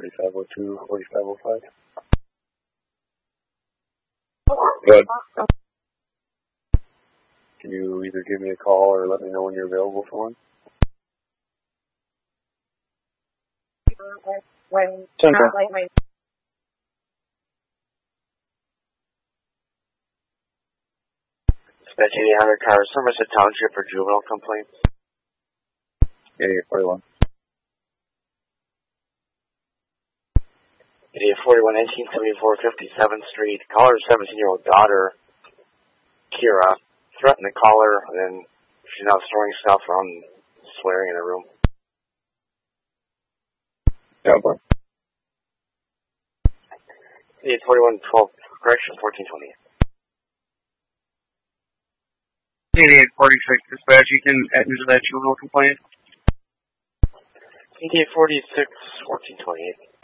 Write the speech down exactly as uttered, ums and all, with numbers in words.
forty-five oh two, forty-five oh five. Good. Can you either give me a call or let me know when you're available for one? When Central. my Dispatch eighty-eight hundred car, Somerset Township for juvenile complaints. eighty-eight forty-one. eighty-eight forty-one, nineteen seventy-four, fifty-seventh Street. Caller's seventeen-year-old daughter, Kira, threatened the caller, and then she's now throwing stuff around, swearing in the room. Cowboy. eighty-eight forty-one, twelve, correction, fourteen twenty. eighty-eight forty-six, dispatch, you can add into that juvenile complaint. eighty-eight forty-six, fourteen twenty-eight.